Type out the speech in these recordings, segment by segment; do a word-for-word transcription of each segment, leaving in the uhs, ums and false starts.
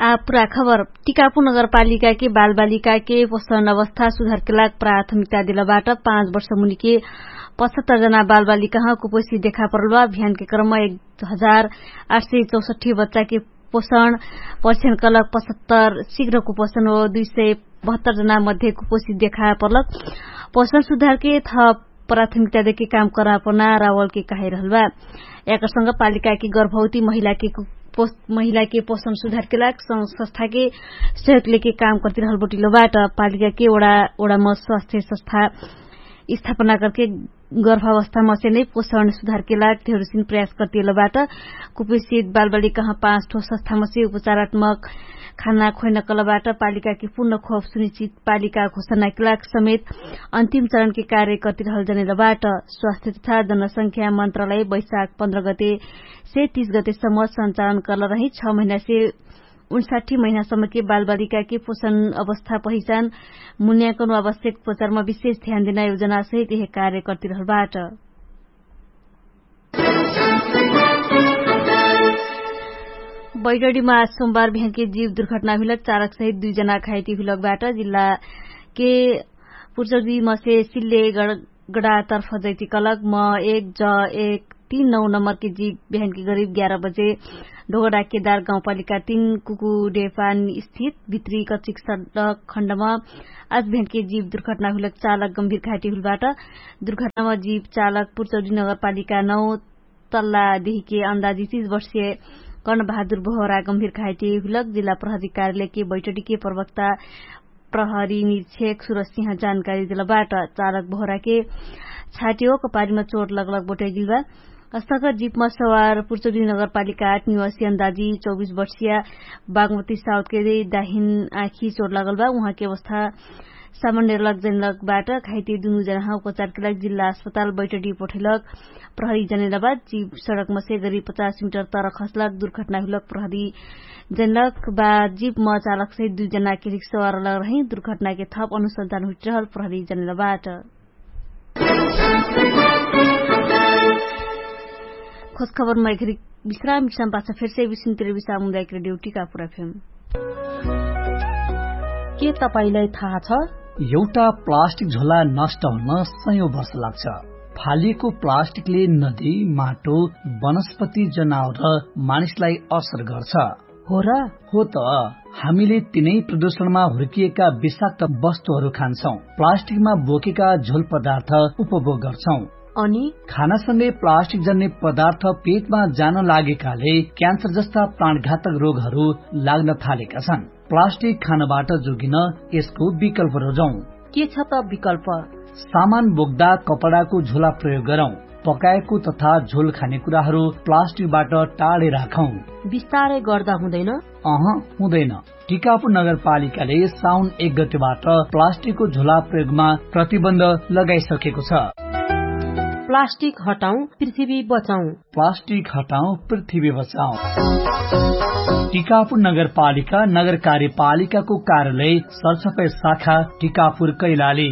पूरा खबर टिकापुर नगरपालिका के बाल बालिका के पोषण अवस्था सुधार के लाग प्राथमिकता दिलाबाट पाँच वर्ष मुनि के पचहत्तर जना बाल बालिका कुपोषित देखा परलवा अभियान के क्रम में एक हजार आठ सय चौसठी बच्चा के पोषण परीक्षण कलक पचहत्तर शीघ्र कुपोषण हो दुई सय बहत्तर जना मध्ये कुपोषित देखा परलक पोषण सुधार के थप प्राथमिकता देखि काम करा पर्ना रावल के कहे रहलवा एकरसँग पालिका की गर्भवती महिला के महिला के पोषण सुधार के लाग संस्था के सहयोग लेके काम करती रहल बोटिलोबाट पालिका के वडा वडामा स्वास्थ्य संस्था स्थापना करके गर्भावस्था में से नै पोषण सुधार के लाग धेरसिन प्रयास करतीबाट कुपोषित बाल बालिका पाँच ठो संस्था में से उपचारात्मक खाना खोइन कलबाट पालिका की पूर्ण खोप सुनिश्चित पालिका घोषणा के लाग समेत अंतिम चरण के कार्य करती रहल जनेलबाट स्वास्थ्य तथा जनसंख्या मंत्रालय वैशाख पन्ध्र गते से तीस गतेसम्म संचालन कर रही छ महीना से उनसाठी महीनासम्म के बाल बालिका के पोषण अवस्था पहिचान मूल्यांकन आवश्यक उपचारमा विशेष ध्यान दिन योजना सहित यही कार्य करती रहलबाट बैडडीमा आज सोमबार बिहान के जीव दुर्घटना हुलक चालक सहित दुईजना घाइते हुलकबाट जिल्ला के पूर्वी मसे सिल्ले गडातर्फ जैती कलक म एक ज एक तीन नौ नम्बर के जीव बिहान के करीब ग्यारह बजे ढोगडा केदार गाउँपालिका तीन कुकुडेपान स्थित भित्री कच्चिक सड़क खण्डमा आज बिहान के जीव दुर्घटना हुलक चालक गम्भीर घाइते हुलबाट दुर्घटनामा जीव चालक पुर्चौडी नगरपालिका नौ तल्लादेखि के अन्दाजी तीस वर्षीय कर्ण बहादुर बोहरा गम्भीर घाइते हुलक जिल्ला प्रहरी कार्यालय के बैठकी के प्रवक्ता प्रहरी निरीक्षक सूरज सिंह जानकारी दिलाबाट चालक बोहरा के छाटियो कपारीमा चोट लगलग बोटे गिलबा हस्तक जीपमा सवार पुर्चौडी नगरपालिका आठ निवासी अन्दाजी चौबीस वर्षीय बागमती साउथ के दाहिन आँखी चोट लगल बा उहाँ के अवस्था सामान्य लगजनलगबाट घाइते दुनु जना उपचार के लागि जिल्ला अस्पताल बैठडी पठेलक प्रहरी जनेलाबाद जीव सड़क मसे गरी पचास मीटर तर खसलक दुर्घटना हुलक प्रहरी जनलक बाद जीप म चालक सहित दुईजना के रिक्सा सवार लग रही दुर्घटना के थप अनुसंधान हुई रहल प्रहरी जनेलाबाट खोज खबर में एक विश्राम विश्राम पाछा फिर से विश्व टेलिभिजन सामुदायिक रेडियो टिकापुर एफएम के तपाईलाई थाहा छ एउटा प्लास्टिक झोला नष्ट हुन सयौं वर्ष लाग्छ फालिएको प्लास्टिकले नदी माटो वनस्पति जनावर र मानिसलाई असर गर्छ हो र हो त हामीले तिनै प्रदूषणमा हुर्किएका विषाक्त वस्तुहरू खान्छौं प्लास्टिकमा बोकेका झोल पदार्थ उपभोग गर्छौं अनि खानासँगै प्लास्टिक जन्य पदार्थ पेटमा जान लागेकाले क्यान्सर जस्ता प्राणघातक रोगहरू लाग्न थालेका छन् प्लास्टिक खानबाट जोगिन यसको विकल्प रोजौं के छ त विकल्प सामान बोक्दा कपडाको झोला प्रयोग गरौं पकाएको तथा झोल खानेकुराहरू प्लास्टिकबाट टाढे राखौं विस्तारै गर्दा हुँदैन अह हुँदैन टिकापुर नगरपालिकाले साउन एक गतेबाट प्लास्टिकको झोला प्रयोगमा प्रतिबन्ध लगाइसकेको छ प्लास्टिक हटाऊ पृथ्वी बचाऊ प्लास्टिक हटाऊ पृथ्वी बचाऊ टिकापुर नगरपालिका नगर कार्यपालिकाको कार्यालय सरसफाई शाखा टिकापुर कैलाली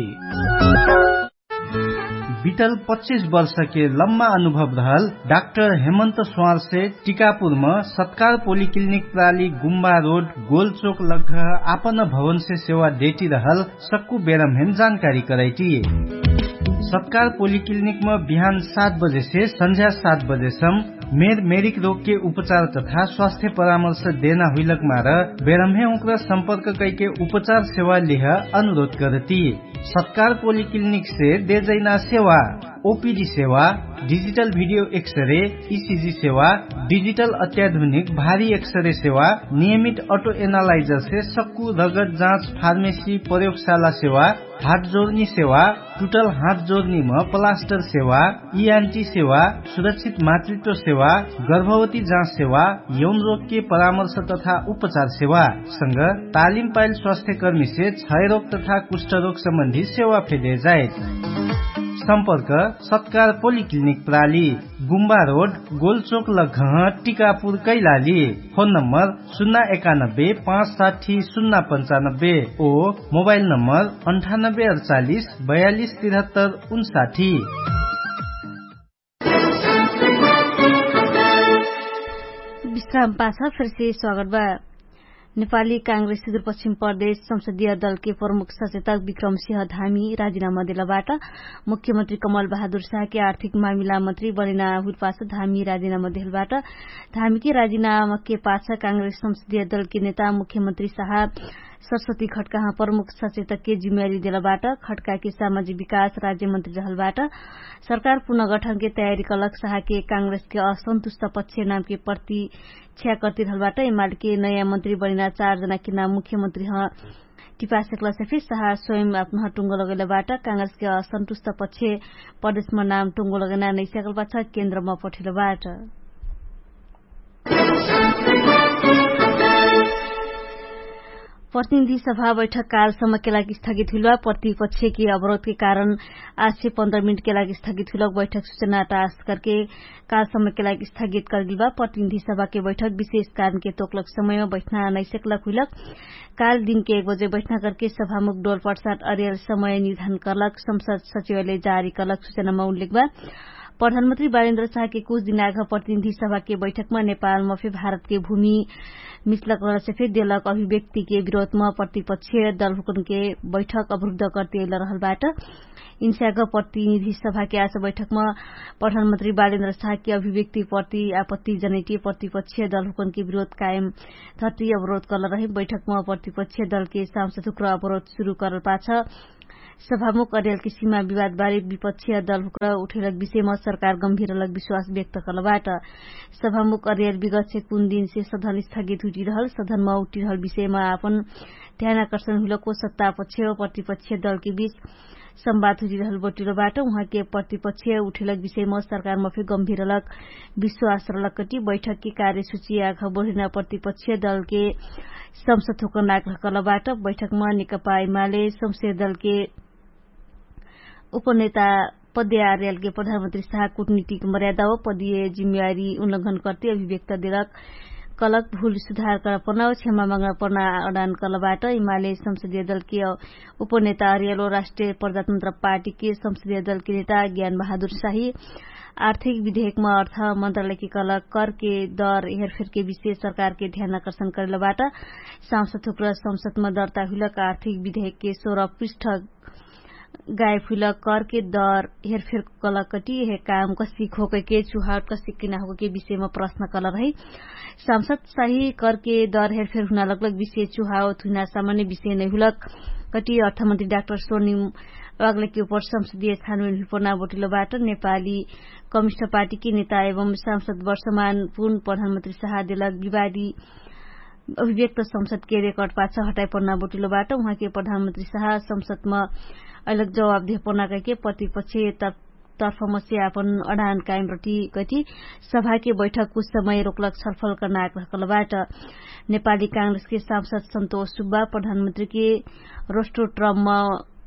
बीतल पच्चीस वर्ष के लम्बा अनुभव रहल डाक्टर हेमंत स्वार से टिकापुर में सत्कार पोलिक्लिनिक प्राली गुम्बा रोड गोलचोक लग आपन भवन से सेवा देती रहल सक्कू बेरमहेन जानकारी कराई सत्कार पोलिक्लिनिक में बिहान सात बजे से संध्या सात बजे सम्म मेर मेरिक रोग के उपचार तथा स्वास्थ्य परामर्श देना हुइलक मार बेरमहे उक्र संपर्क कैके उपचार सेवा लिह अनुरोध करती सत्कार पोलिक्लिनिक से दे जैना सेवा ओपीडी सेवा डिजिटल वीडियो एक्सरे ईसीजी सेवा डिजिटल अत्याधुनिक भारी एक्सरे सेवा नियमित ऑटो एनालाइजर से सक्कू रगत जांच फार्मेसी प्रयोगशाला सेवा हाथ जोड़नी सेवा टूटल हाथ जोड़नी में प्लास्टर सेवा ईएनटी सेवा सुरक्षित मातृत्व सेवा गर्भवती जांच सेवा यौन रोग के परामर्श तथा उपचार सेवा संग तालिम पाइल स्वास्थ्य कर्मी से क्षय रोग तथा कुष्ठ रोग संबंधी सेवा फेदे जाए संपर्क सत्कार पोलिक्लिनिक प्राली गुम्बा road गोलचोक लगह Tikapur Kailali phone number शून्य एकानब्बे पाँच साठी शून्य पंचानब्बे ओ मोबाइल नंबर अंठानब्बे अड़चालीस बयालीस तिहत्तर उनसाठी। विश्राम पाछा फिर से स्वागत बा। नेपाली कांग्रेस सुदूरपश्चिम प्रदेश संसदीय दल के प्रमुख सचेतक विक्रम सिंह धामी राजीनामा दिलाबाट मुख्यमन्त्री कमल बहादुर शाह के आर्थिक मामिला मन्त्री बनेना हुलपास धामी राजीनामा दिलबाट धामी के राजीनामा के पाछा कांग्रेस संसदीय दल के नेता मुख्यमन्त्री शाह सरस्वती खड्का प्रमुख सचेतक के जिम्मेवारी दिलाबाट खड्का के सामाजिक विकास राज्य मन्त्री रहलबाट सरकार पुनर्गठन के तयारी कलक शाह के कांग्रेस के असन्तुष्ट पक्ष नाम के प्रतीक्षा करती रहलबाट एमाले के नयाँ मन्त्री बनिना चार जना के नाम मुख्यमन्त्री टिपा सेक्ला सफी शाह स्वयं आफ्नो टुङ्गो लगेलाबाट कांग्रेस के असन्तुष्ट पक्ष प्रदेशमा नाम टुङ्गो लगेना नै सेकल पाछ केन्द्रमा पठेलबाट प्रतिनिधि सभा बैठक कालसम्म के लागि स्थगित हुआ प्रतिपक्ष के अवरोध के कारण आज से पंद्रह मिनट के लागि स्थगित हुआ बैठक सूचना टास करके कालसम्म के लागि स्थगित कर दिलवा प्रतिनिधि सभा के बैठक विशेष कारण के तोकलक समय में बैठना नहीं सकलक हुलक काल दिन के एक बजे बैठना करके सभामुख डोल प्रसाद अर्याल समय निर्धारण करलक संसद सचिवालय जारी करलक सूचना में उल्लेख बा प्रधानमन्त्री बालेन्द्र शाह के कुछ दिन आग प्रतिनिधि सभा के बैठक में नेपाल मफे भारत के भूमि मिसलक रसफे देलक अभिव्यक्ति के विरोध में प्रतिपक्षीय दल हुकुन के बैठक अवरुद्ध करते रहलबाट इन्साग प्रतिनिधि सभा के आज बैठक में प्रधानमन्त्री बालेन्द्र शाह के अभिव्यक्ति प्रति आपत्ति जनित प्रतिपक्षीय दल हुकुन के विरोध कायम थर्टी अवरोध कर रहे बैठक में प्रतिपक्षीय दल के सांसद अवरोध शुरू कर पाछ सभामुख अर्याल की सीमा विवाद बारे विपक्षीय दल हुक्र उठेलक विषयमा सरकार गम्भीर अलग विश्वास व्यक्त करलबाट सभामुख अर्याल विगत से कुन दिन से सदन स्थगित उठिरहल सदनमा उठिरहल विषयमा आपन ध्यान आकर्षण हुलको सत्ता पक्ष र प्रतिपक्षीय दल के बीच संवाद उठिरहल बटुलोबाट उहाँ के प्रतिपक्षीय उठेलक विषयमा सरकारमा फे गम्भीर अलग विश्वास रलकटी बैठक की कार्यसूची आग बढ़िना प्रतिपक्षीय दल के संसद ठोकन आग्रह करलबाट बैठकमा नेकपा एमाले संसदीय दल के उपनेता पद्य आर्याल के प्रधानमन्त्री शाह कूटनीतिक मर्यादा व पदीय जिम्मेवारी उल्लंघन करते अभिव्यक्त दिलक कलक भूल सुधार कर पर्ना क्षमा माग्न पर्ना अडान कलबाट एमाले संसदीय दल के उपनेता आर्याल राष्ट्रिय प्रजातन्त्र पार्टी के संसदीय दल के नेता ज्ञान बहादुर शाही आर्थिक विधेयकमा अर्थ मन्त्रालय के कलक कर के दर हेरफेर के विषय सरकार के ध्यान आकर्षण करेलबाट सांसद थुप्र संसदमा दर्ता हुलक आर्थिक विधेयक के सोह्र पृष्ठ गायब हुलक कर के दर हेरफेर कलकटी यह काम कसी खोके के चुहाट कसी किना हो के विषयमा प्रश्न कल रही सांसद शाही कर के दर हेरफेर हुन लगलग विषय चुहावत हुना सामान्य विषय नै हुलक कटी अर्थमन्त्री डाक्टर स्वर्णिम वाग्ले के उपर संसदीय छानबिन हुपर्ना बोटिलोबाट नेपाली कम्युनिष्ट पार्टी के नेता एवं सांसद वर्षमान पुन प्रधानमन्त्री शाह दिलक विवादी अभिव्यक्त संसद के रेकर्ड पाछा हटाई पर्ना बोटिलोबाट उहाँ के प्रधानमन्त्री शाह संसदमा अलग जवाब दे पर्ना के प्रतिपक्षीय तर्फमा से आपन अडान कायम रटी गति सभा के बैठक कुछ समय रोकलक छलफल गर्न आग्रह कलबाट नेपाली कांग्रेस के सांसद सन्तोष सुब्बा प्रधानमन्त्री के रोस्टो ट्रममा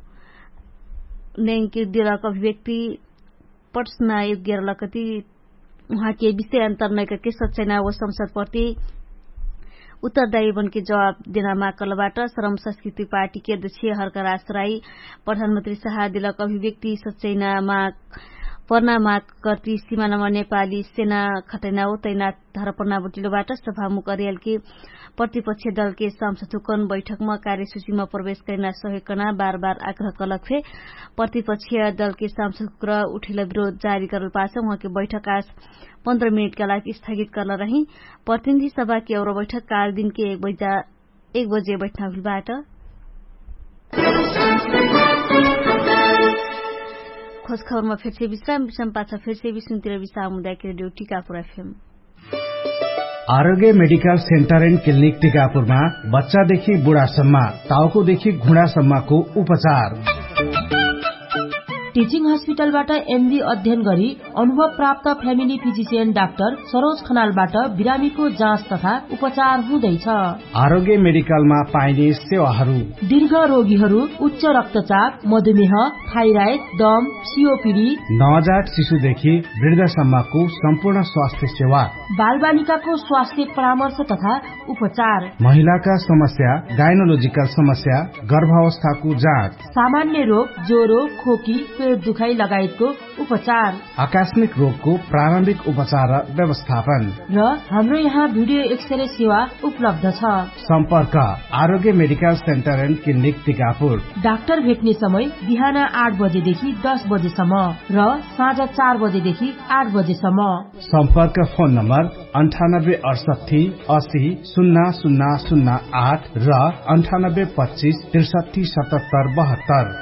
नेंकी दिलक अभिव्यक्ति पटना योग्य रलकती उहाँ के विषय अंतर नैका के सच्चैना व संसद प्रति उत्तरदायी बन के जवाब देना माग कलबाट श्रम संस्कृति पार्टी के अध्यक्ष हरकराज राई प्रधानमन्त्री शाह दिलक अभिव्यक्ति सच्चैना माग पर्ना माग करती सीमानामा नेपाली सेना खटैनाओ तैनात धरपर्ना बोटिलोबाट सभामुख अर्याल के प्रतिपक्षीय दल के सांसद हुकन बैठकमा कार्यसूचीमा प्रवेश गर्न सहयोग गर्न बार बार आग्रह कलक थे प्रतिपक्षीय दल के सांसद उठेल विरोध जारी करल पाछ उहाँ के बैठक आज पन्ध्र मिनट का लागि स्थगित करल रही प्रतिनिधि सभा के और बैठक काल दिन के एक बजे बैठना हुलबाट खोज खबरमा फेर से विश्राम विषम पाछा फेर से विष्णुतिर सामुदायिक radio Tikapur FM Aarogya medical centre and clinic टिकापुरमा बच्चादेखि बुढासम्म टाउकोदेखि घुँडासम्मको उपचार टिचिङ हस्पिटलबाट एमबी अध्ययन गरी अनुभव प्राप्त फ्यामिली फिजिशियन डाक्टर सरोज खनालबाट बिरामीको जाँच तथा उपचार हुँदैछ। आरोग्य मेडिकलमा पाइने सेवाहरू दीर्घ रोगीहरू उच्च रक्तचाप मधुमेह थाइराइड दम सीओपीडी नवजात शिशुदेखि वृद्धसम्मको सम्पूर्ण स्वास्थ्य सेवा बाल बालिकाको स्वास्थ्य परामर्श तथा उपचार महिलाका समस्या गाइनोलोजिकल समस्या गर्भावस्थाको जाँच सामान्य रोग ज्वरो खोकी पेट दुखाइ लगायतको उपचार, आकस्मिक रोगको प्रारम्भिक उपचार र व्यवस्थापन र हाम्रो यहाँ भिडियो एक्सरे सेवा उपलब्ध छ। सम्पर्क आरोग्य medical centre and clinic Tikapur. Doctor भेट्ने समय बिहान आठ बजेदेखि दस बजेसम्म र साँझ चार बजेदेखि आठ बजेसम्म। सम्पर्क फोन नम्बर अन्ठानब्बे अडसठी असी शून्य शून्य शून्य आठ र अन्ठानब्बे पच्चिस त्रिसठी सतहत्तर बहत्तर।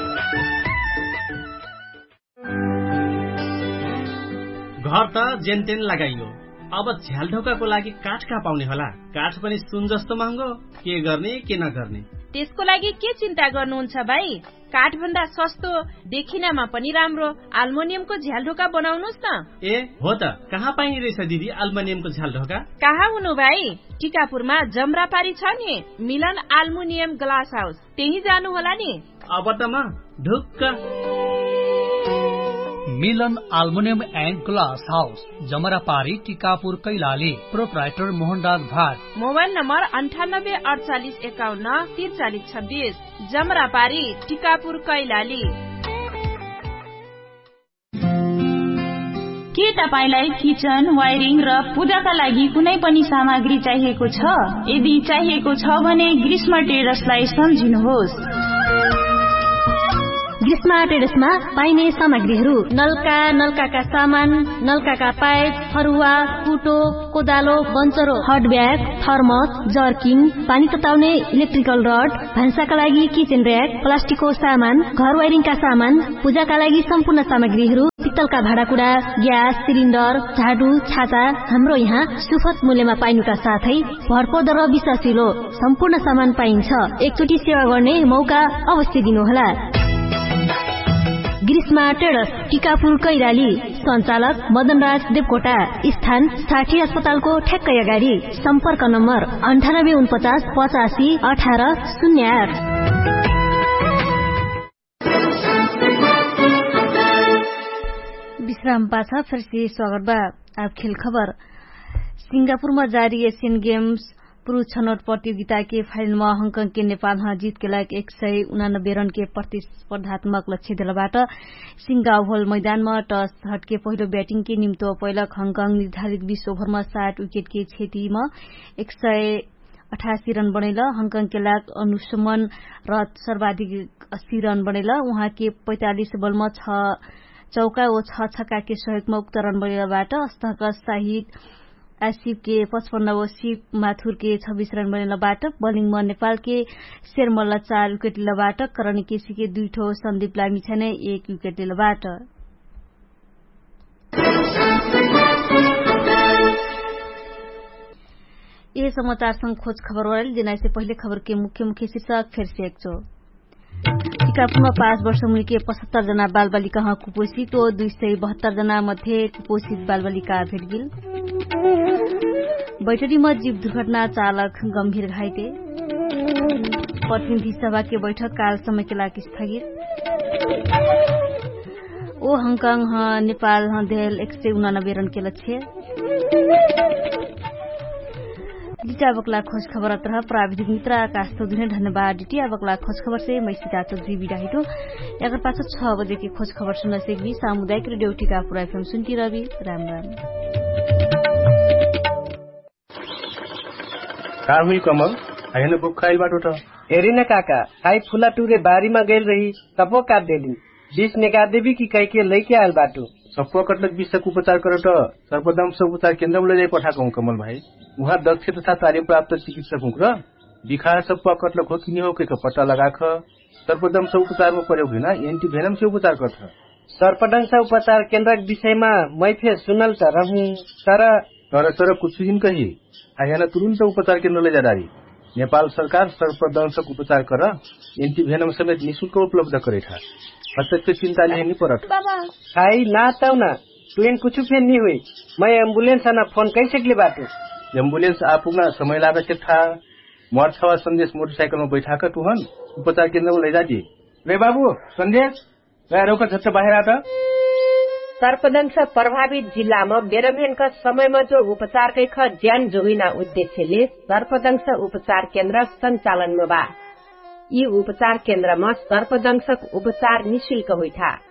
घर त जेनतेन लगाइयो, अब झ्यालढोकाको लागि काठ कहाँ पाउने होला? काठ पनि सुन जस्तो महँगो, के गर्ने के नगर्ने? त्यसको लागि के चिन्ता गर्नुहुन्छ भाइ? काठ भन्दा सस्तो, देखिनमा पनि राम्रो अल्मुनियमको झ्यालढोका बनाउनुस् न। ए हो त, कहाँ पाइने रहेछ दिदी अल्मुनियमको झ्यालढोका? कहाँ हुनु भाइ, टिकापुरमा जमरापारी छ नि मिलन अल्मुनियम ग्लास हाउस, त्यही जानु होला नि। अब त म ढुक्क। मिलन aluminium and glass house, जमरापारी, Tikapur, Kailali. Proprietor Mohanraj Bhat. Mobile number अन्ठानब्बे अडचालिस एकाउन्न त्रिचालिस छब्बिस। जमरापारी, टिकापुर, कैलाली। के तपाईलाई किचन, वायरिङ र पूजाका लागि कुनै पनि सामग्री चाहिएको छ? यदि चाहिएको छ भने ग्रीष्म टेरसलाई सम्झिनुहोस्। ग्रीष्मा टेरेसमा पाइने सामग्रीहरू: नलका, नलकाका सामान, नलकाका पाइप, फरुवा, कुटो, कोदालो, बन्चरो, हट ब्याग, थर्मस, जर्किन, पानी तताउने इलेक्ट्रिकल रड, भान्साका लागि किचन र्याक, प्लास्टिकको सामान, घर वायरिङका सामान, पूजाका लागि सम्पूर्ण सामग्रीहरू, पित्तलका भाँडाकुँडा, ग्यास सिलिन्डर, झाडु, छाता हाम्रो यहाँ सुपथ मूल्यमा पाइनुका साथै भरपर्दो र विश्वासिलो सम्पूर्ण सामान पाइन्छ। एकचोटि सेवा गर्ने मौका अवश्य दिनुहोला। ग्रीष्मा टेरस, टिकापुर, कैलाली। सञ्चालक मदनराज देवकोटा। स्थान साठी अस्पतालको ठ्याक्कै अगाडि। सम्पर्क नम्बर अन्ठानब्बे उनपचास पचासी अठार शून्य आठ। विश्राम पाछा फिर से स्वागत बा। अब खेल खबर। सिंगापुरमा जारी एशियन गेम्स पुरुष छनौट प्रतियोगिता के फाइनल में हांगकांग के नेपाल जीत के लायक एक सय उनानब्बे रन के प्रतिस्पर्धात्मक लक्ष्य दिलबाट सिंगा ओभल मैदान में टस हटके पहिलो ब्याटिंग के निम्तो पहिलक हांगकांग निर्धारित बीस ओभर में साठ विकेट के क्षति में एक सय अठासी रन बनेल। हांगकांग के लायक अनुसमन र सर्वाधिक अस्सी रन बनेल। उहाँ के पैंतालीस बल में छ चौका ओ छ छक्का के सहयोग में उक्त रन बनेलबाट अस्तक शाहिद आसिफ के पचपन्न ओ सिप माथुर के छब्बीस रन बनेलबाट बलिङ में नेपाल के शेरमल्ल चार विकेट लिलबाट करण केसी के दुई ठो सन्दीप लामिछाने एक विकेट लिलबाट। यह समाचार संग खोज खबर वाले देना से पहले खबर के मुख्य मुख्य शीर्षक फिर से एक चो। टिकापुरमा पाँच वर्ष मुनि के पचहत्तर जना बाल बालिका कुपोषित ओ दुई सय बहत्तर जना मध्ये कुपोषित बाल बालिका भेटगिल। बैठकीमा जीव दुर्घटना चालक गंभीर घाइते। प्रतिनिधि सभा के बैठक काल समय के लागि स्थगित। ओ हांगकांग नेपाल देल एक सय उनानब्बे रन के लक्ष्य। डिटी बकला खोज खबर अत्र प्राविधिक मित्र आकाश चौधरी धन्यवाद। डिटी बकला खोज खबर से मैं सीता चौधरी विदा हिटो। अगर पाँच छह बजे की खोज खबर सुन सेगी सामुदायिक रेडियो टिकापुर एफएम सुनती रवि राम राम। का हुई कमल हैन बुक खाइल बाटो त हेरिन काका आई फुला टुरे बारीमा गइल रही तपो काट देली बीस नेगा देवी की कह के लैके आयल बाटो सप्पो कटलक विषक उपचार कर त सर्वदंश उपचार केन्द्र में ले जाई पठाको कमल भाई। वहाँ दक्ष तथा कार्य प्राप्त चिकित्सक हुँ र बिखा सप्पो कटलक हो कि हो के पट्टा लगाख सर्वदंश उपचार में प्रयोग हुन एंटी भेनम से उपचार गर्छ। सर्पदंश उपचार केन्द्र विषयमा मै फे सुनल त रहूं तर तर तर कुछ दिन कही आयाना तुरंत उपचार केन्द्र ले जादारी। नेपाल सरकार सर्पदंशक उपचार कर एंटी भेनम समेत निःशुल्क उपलब्ध करेठा। प्रत्यक्ष चिंता नहीं परत खाई ना तौ ना तुएन कुछ फेन नहीं हुई। मैं एम्बुलेंस ना फोन कैसे के बाटो एम्बुलेंस आपुगा समय लागे था मर छवा संदेश मोटरसाइकिल में बैठा कर तुहन उपचार केन्द्र में ले जाती। रे बाबू संदेश रोक झट्ट बाहिर आता। सर्पदंश प्रभावित जिल्लामा बेरमहेनका समयमा जो उपचार कै ख ज्यान जोगिना उद्देश्यले सर्पदंश उपचार केन्द्र सञ्चालनमा बा। यी उपचार केन्द्रमा सर्पदंशक उपचार निशुल्क होइथा।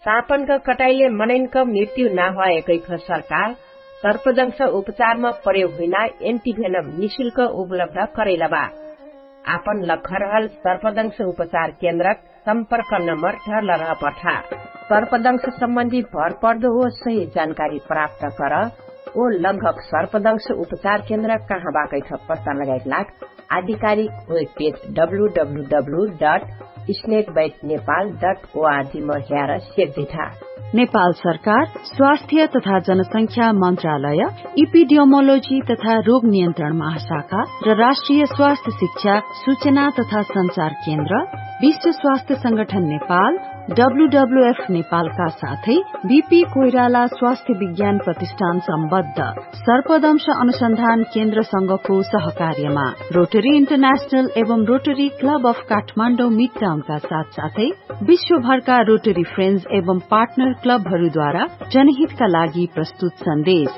सापनको कटाइले मनैनको मृत्यु नभएकै ख सरकार सर्पदंश उपचारमा प्रयोग हुन एन्टिभेनम निशुल्क उपलब्ध करेलबा आपन लखरहल सर्पदंश उपचार केन्द्र सम्पर्क नम्बर ढल रह पठा सर्पदंश सम्बन्धी भरपर्दो हो सही जानकारी प्राप्त गर ओ लगभग सर्पदंश उपचार केन्द्र कहाँ बाकै छ पत्ता लगाई लाग आधिकारिक web page W W W dot snake bite Nepal dot ORG मा हेर सेक्दिथा नेपाल सरकार स्वास्थ्य तथा जनसंख्या मन्त्रालय इपिडियोमोलोजी तथा रोग नियन्त्रण महाशाखा र राष्ट्रिय स्वास्थ्य शिक्षा सूचना तथा संचार केन्द्र विश्व स्वास्थ्य संगठन नेपाल डब्लुडब्लुएफ नेपालका साथै बीपी कोइराला स्वास्थ्य विज्ञान प्रतिष्ठान सम्बद्ध सर्पदंश अनुसन्धान केन्द्र संघको सहकार्यमा रोटरी इन्टरनेशनल एवं रोटरी क्लब अफ काठमाडौँ मिडटाउनका साथसाथै विश्वभरका रोटरी फ्रेन्ड्स एवं पार्टनर क्लबहरूद्वारा जनहितका लागि प्रस्तुत सन्देश।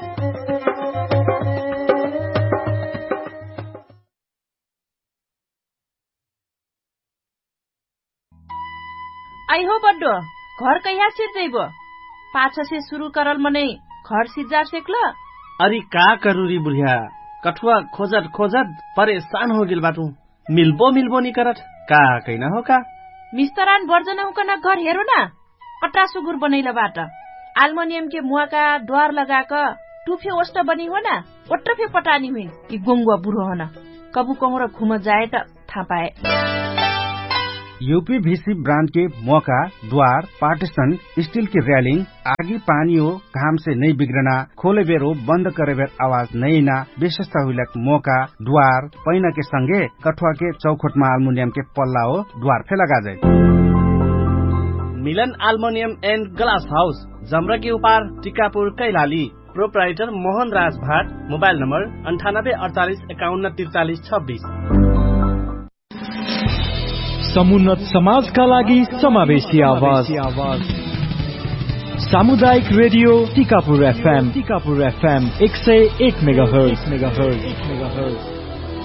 आई हो बड्डो घर कहिया सिर्जैबो पाछा से शुरू करल मने घर सिजा सेक्ल अरे का करूरी बुढ़िया कठुआ खोजत खोजत परेशान हो गेल बाटू मिलबो मिलबो नि करत का कैना हो का मिस्तरान बर्जन हुकन घर हेरो न कट्रा सुगुर बनैला बाट एल्युमिनियम के मुआका द्वार लगाक टुफे ओस्ट बनी हो न ओट्रफे पटानी हुई कि गोंगुआ बुढो हन कबु कहूँ घुम जाए त थाहा पाए। यूपीवीसी ब्रांड के मौका द्वार पार्टीशन स्टील की रेलिंग आगी पानी हो घाम से नहीं बिगड़ना खोले बेर हो बंद करे बेर आवाज नहीं ना विशेषता हुई मौका द्वार पैना के संगे कठुआ के चौखट में एल्युमिनियम के पल्ला हो द्वार फे लगा जाए। मिलन एल्युमिनियम एंड ग्लास हाउस जमरा के उपार टिकापुर कैलाली प्रोप्राइटर मोहन राज भाट मोबाइल नंबर अंठानब्बे अड़तालीस इक्यावन तिरचालीस छब्बीस। समुन्नत समाजका लागि समावेशी आवाज सामुदायिक radio Tikapur FM Tikapur FM एक सय एक मेगाहर्ज मेगाहर्ज मेगाहर्ज